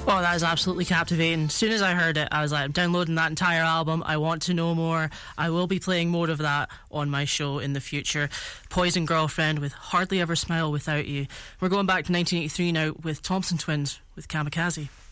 Oh, that is absolutely captivating. As soon as I heard it, I was like, I'm downloading that entire album. I want to know more. I will be playing more of that on my show in the future. Poison Girlfriend with Hardly Ever Smile Without You. We're going back to 1983 now with Thompson Twins with Kamikaze.